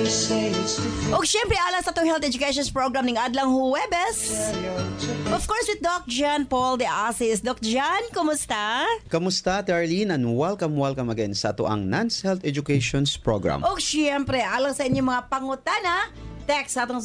O syempre, alas sa itong health education program ng Adlang Huwebes. Of course, with Doc John Paul de Asis. Doc John, kumusta? Kamusta, Darlene? And welcome again sa ito ang NANS Health Education's program. O syempre, alas sa inyong mga pangutana, text sa itong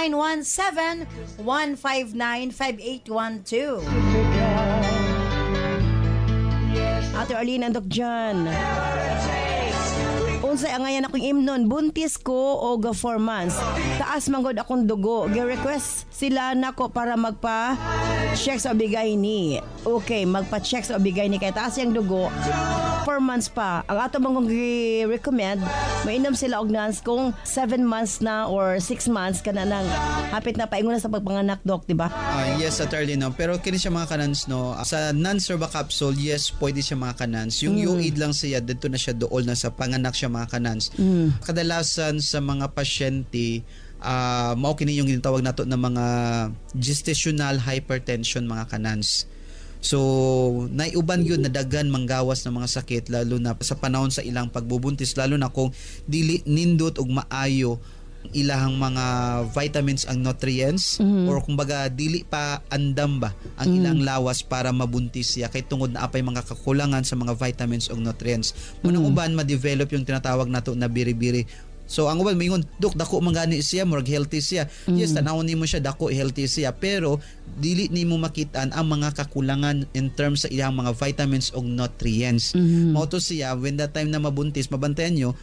0917-159-5812. Ate Arlene and Doc John. Unsay ang ngayon akong imnon, buntis ko o 4 months. Taas manggod akong dugo. Gi-request sila nako para magpa-check sa obigay ni. Okay, magpa-check sa obigay ni kay taas yung dugo. 4 months pa. Ang ato mong gi-recommend, mainom sila og NANS kung 7 months na or 6 months ka na nang hapit na paingon na sa pagpanganak, Doc, di ba? Yes, At Arlene, no? Pero kini siya mga kanans, no? Sa NANS Serva Capsule, yes, pwede siya mga kanans. Yung UAID lang siya, dito na siya dool na sa panganak siya mga kanans. Kadalasan sa mga pasyente, mao kini yung ginatawag nato na mga gestational hypertension mga kanans. So, naiuban yun na dagan manggawas ng mga sakit lalo na sa panahon sa ilang pagbubuntis, lalo na kung dili nindot og maayo ilahang mga vitamins ang nutrients or kumbaga dili pa andam ba ang ilang lawas para mabuntis siya kay tungod na apay mga kakulangan sa mga vitamins o nutrients. Munang uban ma-develop yung tinatawag nato na biri-biri. So ang uban mingon, Dok, dako mangani siya, murag healthy siya. Yes, tanawon nimo siya dako healthy siya, pero dili nimo makitaan ang mga kakulangan in terms sa ilang mga vitamins o nutrients. Mao to siya when that time na mabuntis, mabantayan nyo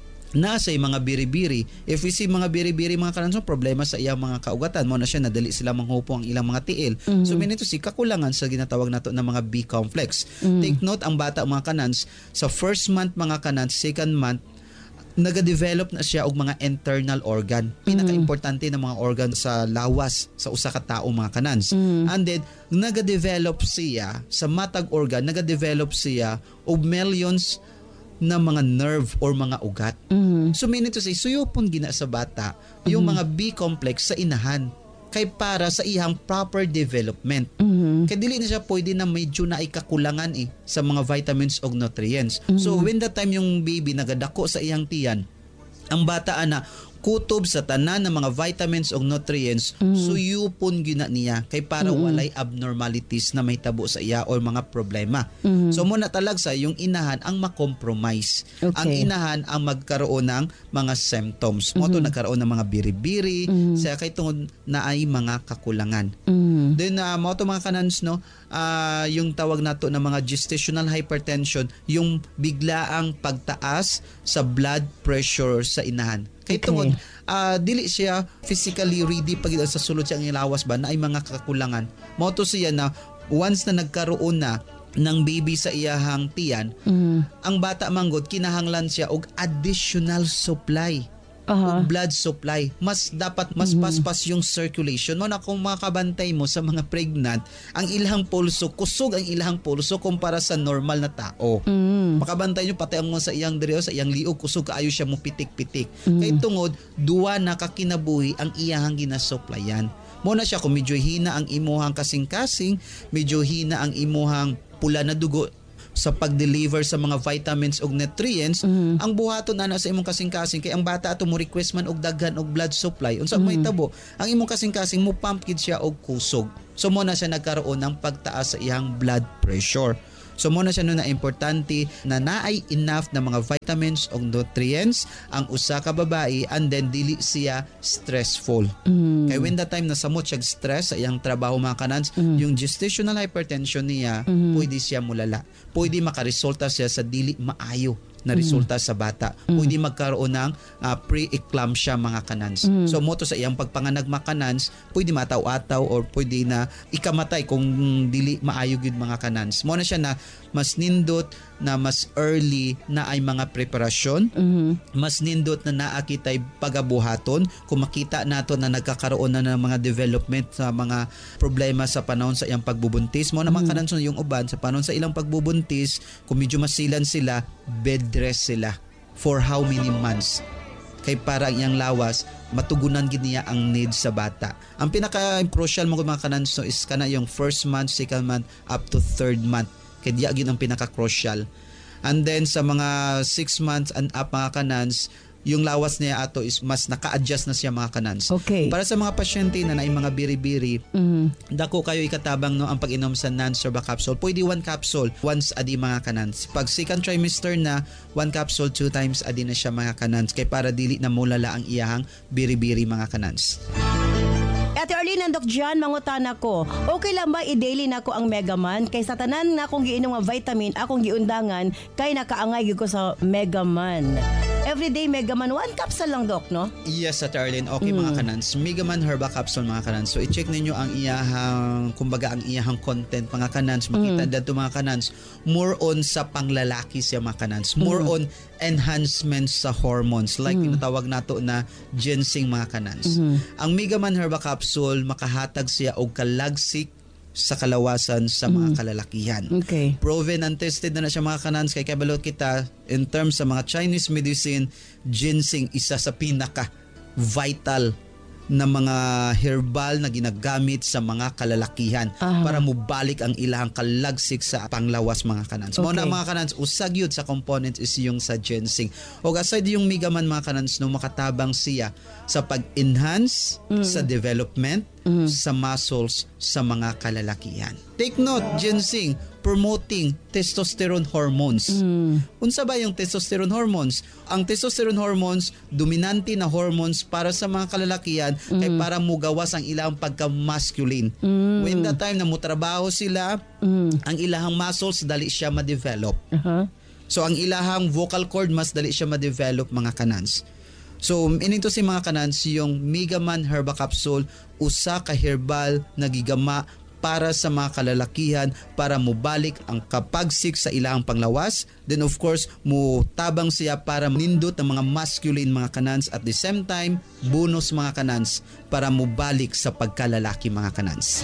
nasa mga biri-biri. If we see mga biri-biri mga kanans, problema sa iyang mga kaugatan, mo na siya nadali sila manghupo ang ilang mga tiil. So minito si kakulangan sa ginatawag nato na mga B-complex. Take note, ang bata mga kanans sa first month mga kanans, second month nagadevelop na siya og mga internal organ. Pinaka-importante na mga organ sa lawas sa usa ka tawo mga kanans. And then nagadevelop siya sa matag organ, nagadevelop siya og millions na mga nerve or mga ugat. So meaning to say, suyopon gina sa bata yung mga B-complex sa inahan kay para sa iyang proper development. Kaya dili na siya pwede na medyo na ikakulangan sa mga vitamins o nutrients. So when that time yung baby nagadako sa iyang tiyan, ang bata ana kutob sa tanan ng mga vitamins o nutrients, suyupon gina niya kay para walay abnormalities na may tabo sa iya or mga problema. So muna talag sa yung inahan ang makompromise. Okay. Ang inahan ang magkaroon ng mga symptoms. Mo to nagkaroon ng mga biri-biri, sa kay tungod na ay mga kakulangan. Then mo to mga kanans, no, yung tawag nato na mga gestational hypertension, yung biglaang pagtaas sa blood pressure sa inahan. Kaya tungod, dili siya physically ready pag sa sulod siyang ilawas ba na ay mga kakulangan. Moto siya na once na nagkaroon na ng baby sa iyahang tiyan, ang bata manggod kinahanglan siya og additional supply. Blood supply. Mas dapat mas paspas yung circulation mo na kung makabantay mo sa mga pregnant, ang ilahang pulso, kusog ang ilahang pulso kumpara sa normal na tao. Makabantay nyo pati ang mo sa iyang direo, sa iyang liog, kusog kaayo siya mo pitik-pitik. Kay tungod, duwa na kakinabuhi ang iyahang ginasuplayan. Muna siya kung medyo hina ang imuhang kasing-kasing, medyo hina ang imuhang pula na dugo sa pag-deliver sa mga vitamins o nutrients, ang buhaton ana sa imong kasing-kasing kay ang bata ato mo request man og daghan og blood supply unsa may tabo, ang imong kasing-kasing mo pump kid siya og kusog. So mo na siya nagkaroon ng pagtaas sa iyang blood pressure. So muna siya na importante na naay enough na mga vitamins o nutrients ang usa ka babae and then dili siya stressful. Kaya when that time na samot siya stress sa iyang trabaho mga kanans, yung gestational hypertension niya, pwede siya mulala. Pwede makaresulta siya sa dili maayo na resulta sa bata. Pwede magkaroon ng pre-eclampsia mga kanans. So moto sa iyang pagpanganak mga kanans, pwede mataw-ataw or pwede na ikamatay kung dili maayo gid mga kanans. Mo na siya na mas nindot na mas early na ay mga preparasyon, mas nindot na naakitay pagabuhaton kung makita nato na nagkakaroon na ng mga development sa mga problema sa panahon sa iyang pagbubuntis. Mo na mga kanans yung uban sa panahon sa ilang pagbubuntis, kung medyo masilan sila, bed rest sila for how many months kay para ang iyang lawas matugunan gid niya ang needs sa bata. Ang pinaka-crucial mo mga kanans is kana yung first month, second month up to third month. Kaya diya gid ang pinaka-crucial. And then sa mga 6 months and up mga kanans, yung lawas niya ato is mas naka-adjust na siya mga kanans. Okay. Para sa mga pasyente na naay mga biri-biri, dako kayo ikatabang no ang pag-inom sa Nans-Herba capsule. Pwede 1 capsule once a day mga kanans. Pag second trimester na, 1 capsule 2 times a day na siya mga kanans. Kay para dili na mulala ang iyahang biri-biri mga kanans. Ate Arlene, nandok dyan, mangutana ko. Okay lang ba i-daily na ko ang Megaman? Kay sa tanan na akong giinom nga vitamin, akong giundangan, kay nakaangay ko sa Megaman. Everyday Megaman, 1 capsule lang, Dok, no? Yes, Ate Arlene. Okay mga kanans. Megaman Herba capsule mga kanans. So i-check ninyo ang iyahang, kumbaga ang iyahang content mga kanans. Makita dito mga kanans. More on sa panglalaki siya mga kanans. More on enhancements sa hormones. Like tinatawag nato na ginseng mga kanans. Ang Megaman Herba capsule, makahatag siya og kalagsik sa kalawasan sa mga kalalakihan. Okay. Proven and tested na siya mga kanans. Kay kabalot kita in terms sa mga Chinese medicine, ginseng isa sa pinaka vital na mga herbal na ginagamit sa mga kalalakihan para mubalik ang ilahang kalagsik sa panglawas mga kanans. Mao na mga kanans, usag yun sa components is yung sa ginseng. O aside yung Megaman mga kanans, no, makatabang siya sa pag-enhance sa development sa muscles sa mga kalalakihan. Take note, ginseng promoting testosterone hormones. Unsa ba yung testosterone hormones? Ang testosterone hormones, dominante na hormones para sa mga kalalakihan kay para mugawas ang ilang pagka-masculine. When that time na mutrabaho sila, ang ilahang muscles dali siya ma-develop. So ang ilahang vocal cord mas dali siya ma-develop mga kanans. So, ininto si mga kanans, yung Megaman Herba capsule, usa ka herbal na gigama para sa mga kalalakihan para mubalik ang kapagsik sa ilang panglawas. Then of course, mutabang siya para nindot ang mga masculine mga kanans at the same time, bonus mga kanans para mubalik sa pagkalalaki mga kanans.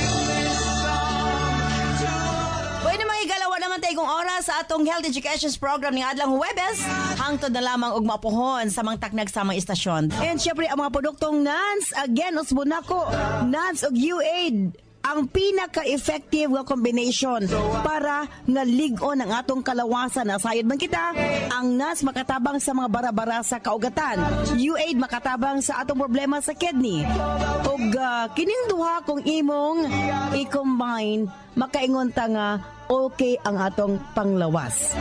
Kung oras sa atong Health Education Program ng Adlang Huwebes, hangtod na lamang og mapuhon sa mga taknag sa mga istasyon. And syempre, ang mga produktong NANS, again, usbon nako, NANS og UAID, ang pinaka-effective nga combination para nga ligon ang atong kalawasan. Nasayod man kita, ang NANS makatabang sa mga bara-bara sa kaugatan. UAID makatabang sa atong problema sa kidney. Og kining duha kung imong i-combine, makaingon ta nga okay ang atong panglawas.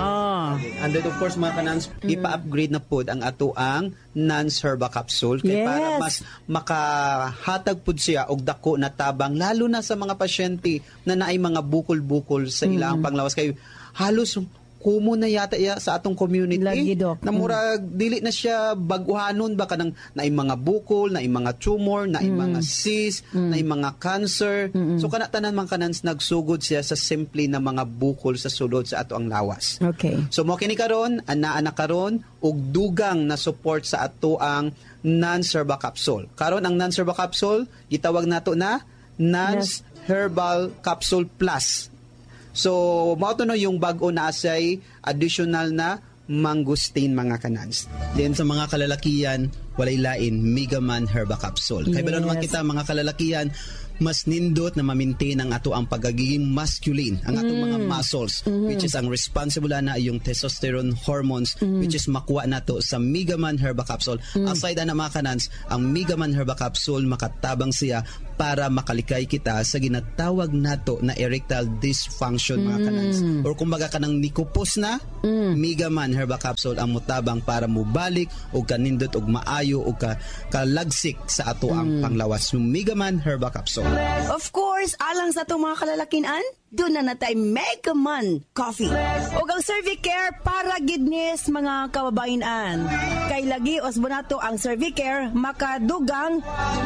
And then of course mga kanans, ipa-upgrade na po ang ato ang Nans-Herba capsule kay para mas makahatag pud siya og dako na tabang lalo na sa mga pasyente na naay mga bukol-bukol sa ilang panglawas kay halos kumo na yata sa atong community. Lagi, Dok. Na murag dili na siya baguhanon ba kanang naay mga bukol, naay mga tumor, naay mga cyst, naay mga cancer. So kana tanan man kanans nagsugod siya sa simple na mga bukol sa sulod sa ato ang lawas. Okay. So mo kini karon, anaa na karon og dugang na support sa ato ang Nans-Herba capsule. Karon ang Nans-Herba capsule gitawag nato na Nans Herbal Capsule Plus. So, mao to no yung bag-o na asay additional na mangustin mga kanans. Then sa mga kalalakihan, walay lain Megaman Herba capsule. Kay balo naman kita mga kalalakihan, mas nindot na ma-maintain ang ato ang pagiging masculine, ang atong mga muscles, which is ang responsible na yung testosterone hormones, which is makuha nato sa Megaman Herba capsule. Aside na mga kanans, ang Megaman Herba capsule makatabang siya para makalikay kita sa ginatawag nato na erectile dysfunction mga kanans. Or kumbaga kanang nikupos na, Megaman Herba capsule ang mutabang para mubalik o kanindot og maayo o kalagsik sa ato ang panglawas. Yung Megaman Herba capsule. Of course, alang sa itong mga kalalakinan, doon na natay Megaman Coffee. O ang Cervicare para gidnis mga kababainan. Kay lagi osbonato ang Cervicare makadugang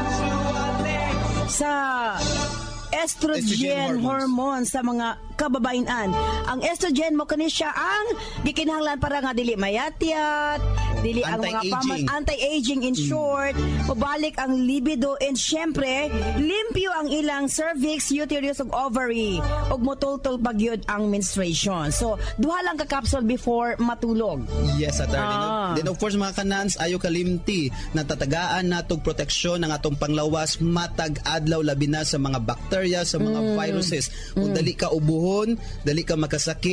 sa estrogen hormone sa mga kababainan. Ang estrogen mo kani siya ang gikinahanglan para nga dili mayatyat, dili ang mga anti-aging in short, mabalik ang libido, and syempre limpyo ang ilang cervix, uterus ug ovary, ug motultol pagyud ang menstruation. So duha lang ka capsule before matulog. Yes, attorney. Then of course mga kanans, ayo kalimti na tatagaan natog proteksyon ng atong panglawas matag adlaw labi na sa mga bacteria, sa mga viruses. Kung dali ka ubuhon, dali ka makasakit,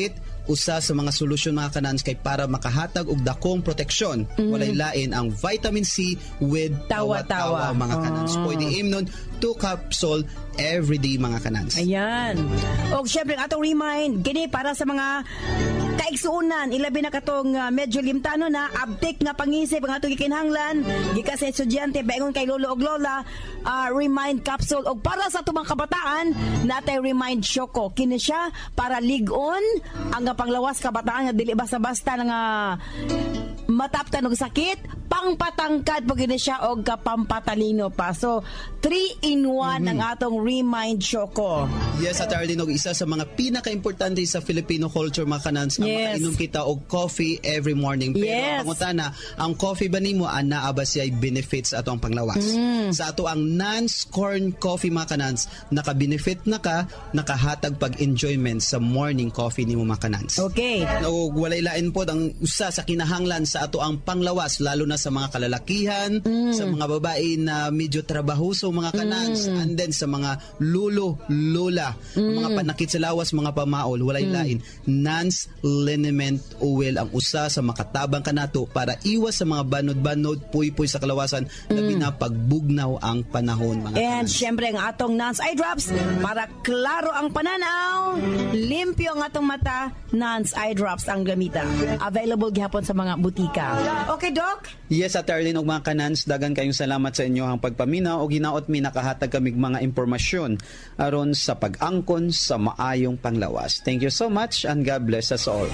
usa sa mga solusyon mga kanans kay para makahatag og dakong proteksyon. Walay lain ang vitamin C with tawa-tawa mga kanans. Pwede imnon 2 capsule every day mga kanans. Ayan. O syempre atong remind gini para sa mga kaigsuunan, ilabi na katong medyo limtano na abtik nga pangisip ang atong gikinahanglan gikan sa estudyante baingon kay lolo og lola, remind capsule og para sa atong mga kabataan natay remind Choco kini siya para ligon ang panglawas kabataan nga dili basta-basta nga mataptan og sakit, pangpatangkad pag gini siya og kapampatalino pa. So 3-in-1 ang atong remind Choco. Yes, at Arlene, og isa sa mga pinaka-importante sa Filipino culture mga kanans ang makainom kita og coffee every morning. Pero ang pangutana, ang coffee ba nimo anaa ba siya benefits ato ang panglawas? Sa ato ang non-corn coffee mga kanans, naka-benefit na ka, nakahatag pag-enjoyment sa morning coffee nimo mga kanans. Okay. O walay lain po ang usa sa kinahanglan sa ato ang panglawas lalo na sa mga kalalakihan, sa mga babae na medyo trabahoso mga kanans, and then sa mga lulo, lola, mga panakit sa lawas, mga pamaol, walay lain. Nance liniment oil ang usa sa makatabang kanato para iwas sa mga banod-banod, puy-puy sa kalawasan, labi na pagbugnaw ang panahon mga And kanans. syempre ang atong Nance Eye Drops para klaro ang pananaw, limpyo ang atong mata, Nance Eye Drops ang gamitan. Available gihapon sa mga butika. Okay, Doc? Yes, at Arlene og mga kanans, dagan kayong salamat sa inyo ang pagpaminaw o ginaot mi nakahatag kamig mga impormasyon aron sa pag-angkon sa maayong panglawas. Thank you so much and God bless us all.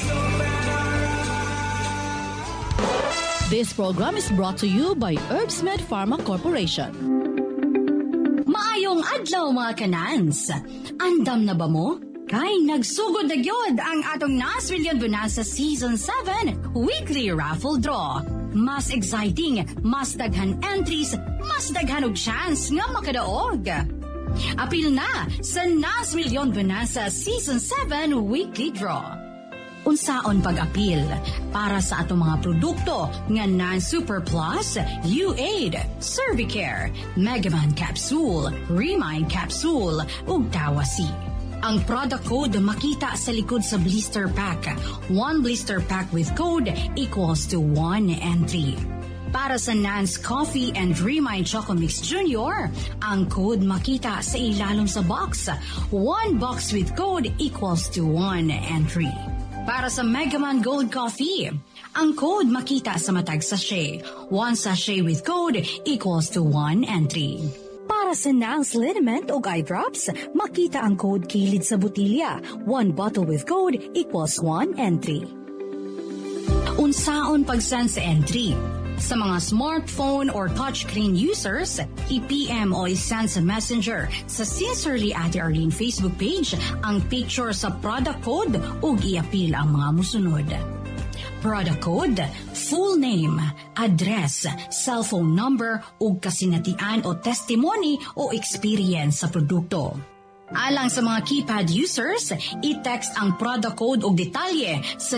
This program is brought to you by Herbsmed Pharma Corporation. Maayong adlaw mga kanans. Andam na ba mo? Kay nagsugod na gyud ang atong Nas Million Bonanza Season 7 Weekly Raffle Draw. Mas exciting, mas daghan entries, mas daghan og chance nga makadaog. Apil na sa Nas Million Bonanza Season 7 Weekly Draw. Unsaon pag-apil para sa atong mga produkto nga Nan Super Plus, U-Aid, Cervicare, Megaman Capsule, Remind Capsule, ug Tawasi. Ang product code makita sa likod sa blister pack. 1 blister pack with code equals to 1 entry. Para sa Nance Coffee and Remind Choco Mix Junior, ang code makita sa ilalong sa box. 1 box with code equals to 1 entry. Para sa Megaman Gold Coffee, ang code makita sa matag sachet. 1 sachet with code equals to 1 entry. Para sa Nance Liniment o Eye Drops, makita ang code kilid sa butilya. 1 bottle with code equals 1 entry. Unsaon pag-send sa entry? Sa mga smartphone or touchscreen users, i-PM o i-send sa Messenger sa Sincerely Ate Arlene Facebook page ang picture sa product code ug i-apil ang mga musunod. Product code, full name, address, cellphone number ug kasinatian o testimony o experience sa produkto. Alang sa mga keypad users, i-text ang product code o detalye sa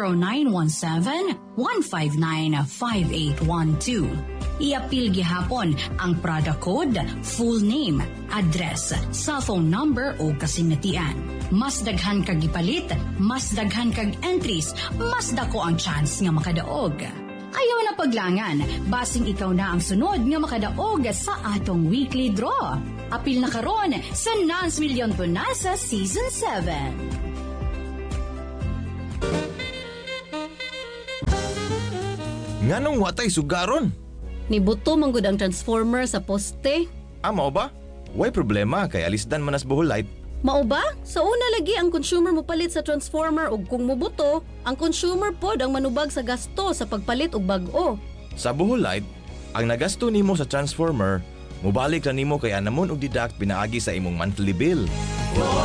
0917-159-5812. I-apil gihapon ang product code, full name, address, cellphone number o kasinatian. Mas daghan kag gipalit, mas daghan kag entries, mas dako ang chance nga makadaog. Ayaw na paglangan, basing ikaw na ang sunod nga makadaog sa atong weekly draw. Apil na karon sa Nance Million Bonanza Season 7. Nganong watay sugaron? Nibuto manggod ang transformer sa poste. Mao ba? Way problema kay alisdan manas buhol light. Mao ba? Sa una lagi ang consumer mopalit sa transformer ug kung mubuto, ang consumer pod ang manubag sa gasto sa pagpalit og bag-o. Sa buhol light, ang nagasto nimo sa transformer, mubalik na nimo kay anamon og deduct pinaagi sa imong monthly bill.